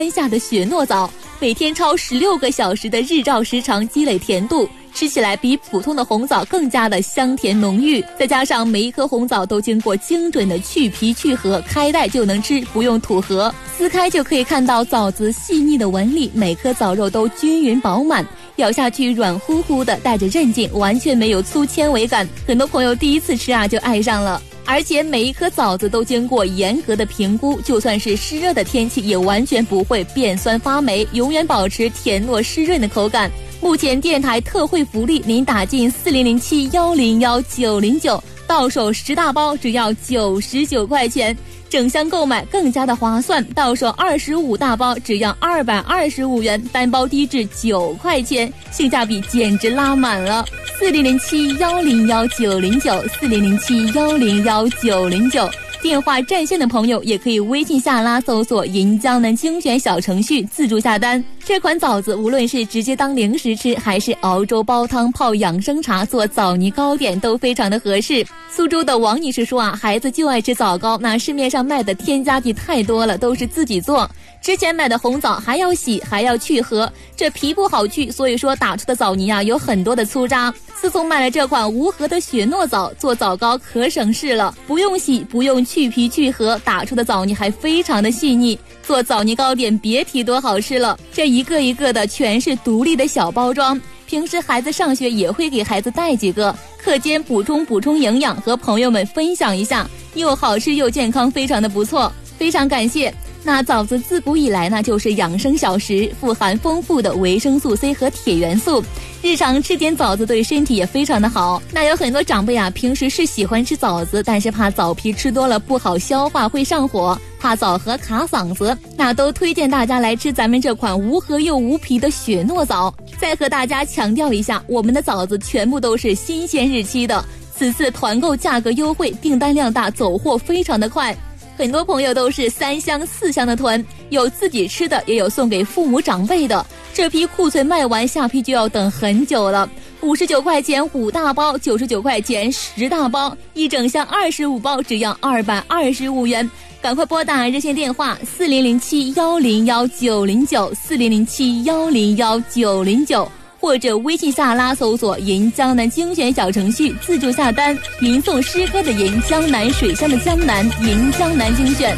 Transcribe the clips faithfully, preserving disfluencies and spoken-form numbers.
下的雪糯枣，每天超十六个小时的日照时长积累甜度，吃起来比普通的红枣更加的香甜浓郁。再加上每一颗红枣都经过精准的去皮去核，开袋就能吃，不用吐核，撕开就可以看到枣子细腻的纹理，每颗枣肉都均匀饱满，咬下去软乎乎的，带着韧劲，完全没有粗纤维感。很多朋友第一次吃啊就爱上了。而且每一颗枣子都经过严格的评估，就算是湿热的天气也完全不会变酸发霉，永远保持甜糯湿润的口感。目前电台特惠福利，您打进四零零七幺零幺九零九，到手十大包只要九十九块钱，整箱购买更加的划算，到手二十五大包只要二百二十五元，单包低至九块钱，性价比简直拉满了。四零零七幺零幺九零九，四零零七幺零幺九零九。电话占线的朋友也可以微信下拉搜索银江南精选小程序自助下单。这款枣子无论是直接当零食吃，还是熬粥煲汤泡养生茶做枣泥糕点都非常的合适。苏州的王女士说啊，孩子就爱吃枣糕，那市面上卖的添加剂太多了，都是自己做。之前买的红枣还要洗还要去核，这皮不好去，所以说打出的枣泥啊有很多的粗渣。自从买了这款无核的雪糯枣，做枣糕可省事了，不用洗不用去皮去核，打出的枣泥还非常的细腻，做枣泥糕点别提多好吃了。这一个一个的全是独立的小包装，平时孩子上学也会给孩子带几个，课间补充补充营养，和朋友们分享一下，又好吃又健康，非常的不错，非常感谢。那枣子自古以来呢就是养生小食，富含丰富的维生素 C 和铁元素，日常吃点枣子对身体也非常的好。那有很多长辈啊，平时是喜欢吃枣子，但是怕枣皮吃多了不好消化会上火，怕枣核卡嗓子，那都推荐大家来吃咱们这款无核又无皮的雪糯枣。再和大家强调一下，我们的枣子全部都是新鲜日期的，此次团购价格优惠，订单量大，走货非常的快。很多朋友都是三箱四箱的囤，有自己吃的，也有送给父母长辈的。这批库存卖完，下批就要等很久了。五十九块钱五大包，九十九块钱十大包，一整箱二十五包只要二百二十五元。赶快拨打热线电话四零零七幺零幺九零九，四零零七幺零幺九零九。或者微信下拉搜索银江南精选小程序自助下单，吟诵诗歌的吟，江南水乡的江南，银江南精选。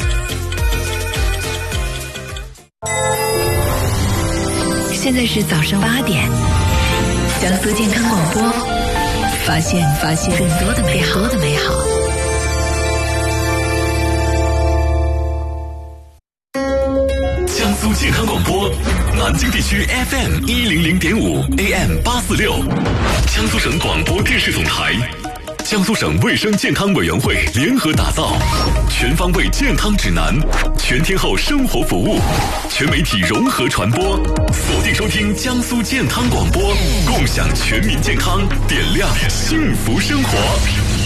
现在是早上八点，江苏健康广播，发现发现更多的美好的美好。 江苏健康广播，南京地区 F M 一零零点五 A M 八四六，江苏省广播电视总台，江苏省卫生健康委员会联合打造全方位健康指南，全天候生活服务，全媒体融合传播，锁定收听江苏健康广播，共享全民健康，点亮幸福生活。